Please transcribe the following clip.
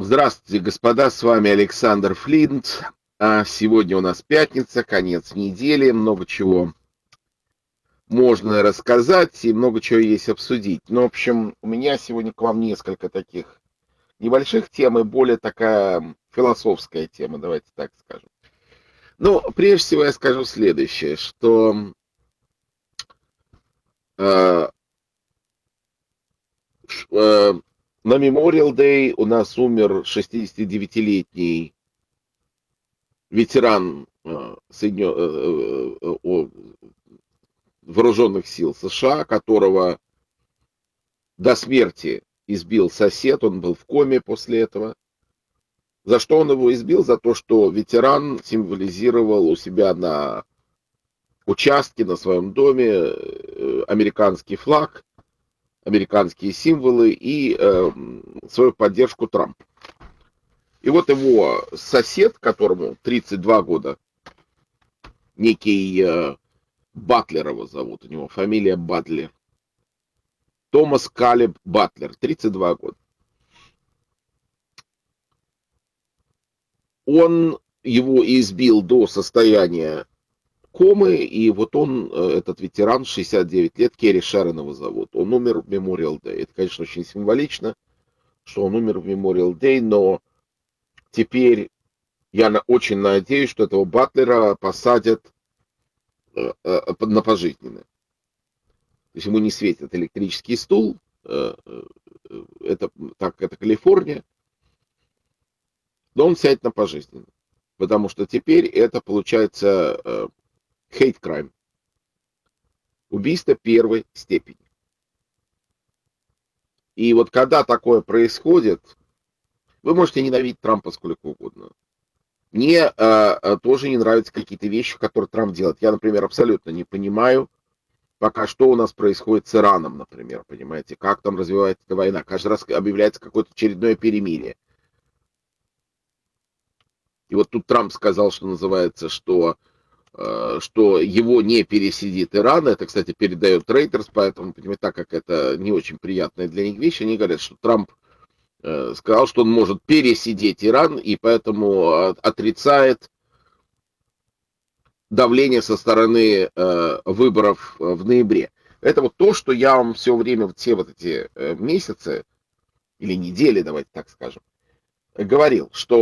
Здравствуйте, господа, с вами Александр Флинт. Сегодня у нас пятница, конец недели, много чего можно рассказать и много чего есть обсудить. Ну, в общем, у меня сегодня к вам несколько таких небольших тем и более такая философская тема, давайте так скажем. Ну, прежде всего я скажу следующее, что э, на Memorial Day у нас умер 69-летний ветеран вооруженных сил США, которого до смерти избил сосед, он был в коме после этого. За что он его избил? За то, что ветеран символизировал у себя на участке, на своем доме американский флаг, американские символы и свою поддержку Трампа. И вот его сосед, которому 32 года, некий Батлер его зовут, у него фамилия Батлер, Томас Калеб Батлер, 32 года. Он его избил до состояния комы, и вот он, этот ветеран, 69 лет, Керри Шерон его зовут, он умер в Memorial Day. Это, конечно, очень символично, что он умер в Memorial Day, но теперь я очень надеюсь, что этого Батлера посадят на пожизненное. То есть ему не светит электрический стул, это Калифорния, но он сядет на пожизненно. Потому что теперь это получается hate crime. Убийство первой степени. И вот когда такое происходит, вы можете ненавидеть Трампа сколько угодно. Мне тоже не нравятся какие-то вещи, которые Трамп делает. Я, например, абсолютно не понимаю, пока что у нас происходит с Ираном, например, понимаете, как там развивается эта война. Каждый раз объявляется какое-то очередное перемирие. И вот тут Трамп сказал, что называется, что его не пересидит Иран. Это, кстати, передает Рейтерс, поэтому, понимаете, так как это не очень приятная для них вещь, они говорят, что Трамп сказал, что он может пересидеть Иран, и поэтому отрицает давление со стороны выборов в ноябре. Это вот то, что я вам все время, все вот эти месяцы, или недели, давайте так скажем, говорил, что